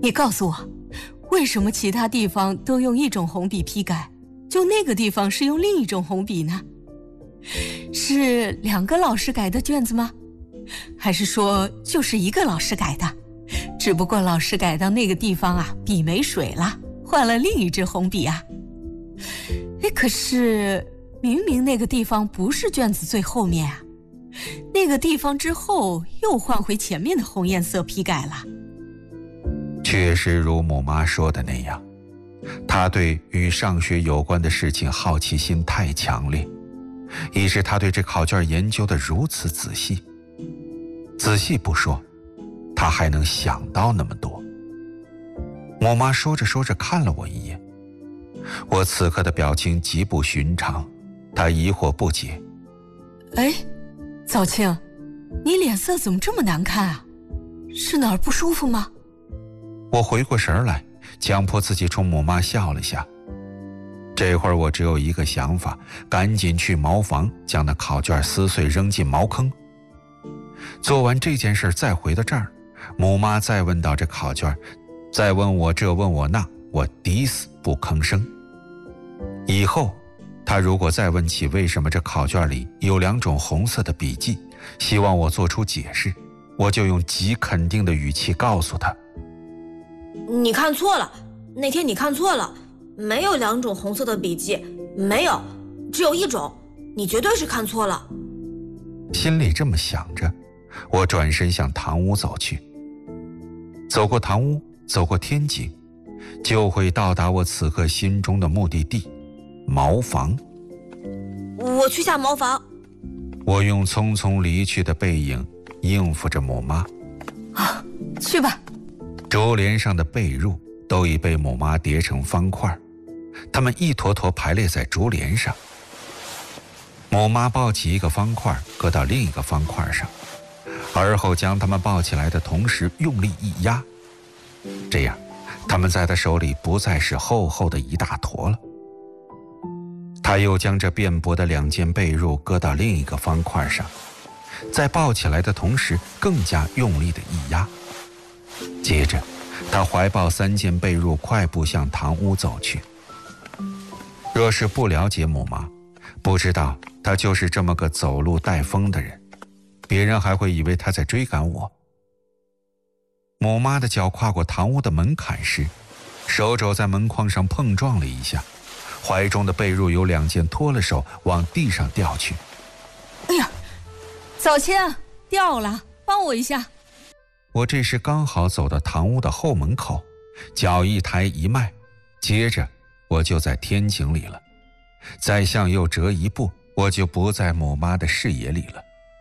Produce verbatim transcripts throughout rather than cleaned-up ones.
你告诉我，为什么其他地方都用一种红笔批改，就那个地方是用另一种红笔呢？是两个老师改的卷子吗？还是说就是一个老师改的，只不过老师改到那个地方啊，笔没水了，换了另一支红笔啊？哎，可是明明那个地方不是卷子最后面啊，那个地方之后又换回前面的红颜色批改了。 确实如母妈说的那样，她对与上学有关的事情好奇心太强烈，以致她对这考卷研究得如此仔细。仔细不说，她还能想到那么多。母妈说着说着看了我一眼，我此刻的表情极不寻常，她疑惑不解。 哎，早庆，你脸色怎么这么难看啊？是哪儿不舒服吗？ 我回过神来，强迫自己冲母妈笑了下。这会儿我只有一个想法，赶紧去茅房将那考卷撕碎扔进茅坑。做完这件事再回到这儿，母妈再问到这考卷，再问我这问我那，我抵死不吭声。以后她如果再问起为什么这考卷里有两种红色的笔记，希望我做出解释，我就用极肯定的语气告诉她， 你看错了，那天你看错了，没有两种红色的笔记，没有，只有一种，你绝对是看错了。 心里这么想着，我转身向堂屋走去。走过堂屋，走过天井，就会到达我此刻心中的目的地——茅房。 我去下茅房。 我用匆匆离去的背影应付着母妈。 啊，去吧。 竹帘上的被褥都已被母妈叠成方块，它们一坨坨排列在竹帘上。母妈抱起一个方块搁到另一个方块上，而后将它们抱起来的同时用力一压，这样它们在她手里不再是厚厚的一大坨了。她又将这遍布的两件被褥搁到另一个方块上，在抱起来的同时更加用力的一压。接着他怀抱三件被褥快步向堂屋走去。若是不了解母妈，不知道她就是这么个走路带风的人，别人还会以为她在追赶我。母妈的脚跨过堂屋的门槛时，手肘在门框上碰撞了一下，怀中的被褥有两件脱了手往地上掉去。 哎呀，早庆，掉了，帮我一下。 我这时刚好走到堂屋的后门口，脚一抬一迈，接着我就在天井里了。再向右折一步，我就不在母妈的视野里了。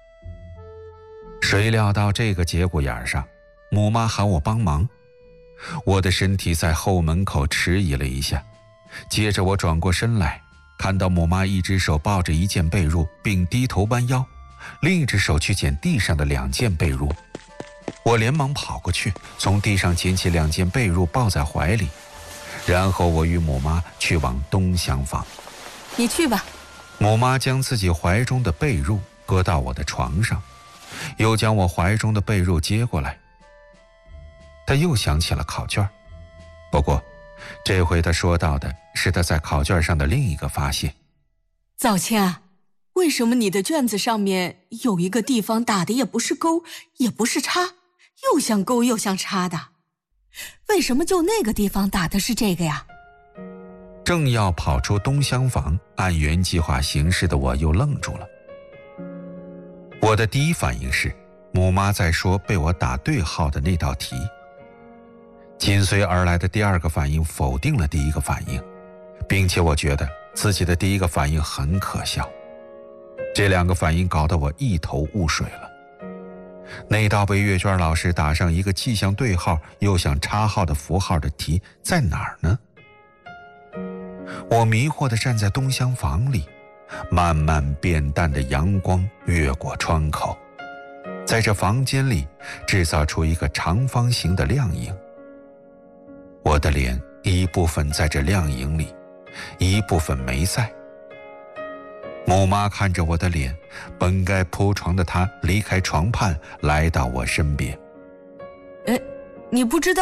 谁料到这个节骨眼上，母妈喊我帮忙，我的身体在后门口迟疑了一下，接着我转过身来，看到母妈一只手抱着一件被褥并低头弯腰，另一只手去捡地上的两件被褥。我连忙跑过去，从地上捡起两件被褥抱在怀里，然后我与母妈去往东厢房。 你去吧。 母妈将自己怀中的被褥搁到我的床上，又将我怀中的被褥接过来。她又想起了考卷，不过这回她说到的是她在考卷上的另一个发现。 早庆啊，为什么你的卷子上面有一个地方打的也不是勾也不是叉，又像勾又像叉的？为什么就那个地方打的是这个呀？ 正要跑出东厢房按原计划行事的我又愣住了。我的第一反应是母妈在说被我打对号的那道题，紧随而来的第二个反应否定了第一个反应，并且我觉得自己的第一个反应很可笑。这两个反应搞得我一头雾水了。那道被阅卷老师打上一个既像对号又像叉号的符号的题在哪儿呢？我迷惑地站在东厢房里，慢慢变淡的阳光越过窗口，在这房间里制造出一个长方形的亮影。我的脸一部分在这亮影里，一部分没在。母妈看着我的脸，本该铺床的她离开床畔来到我身边。 哎，你不知道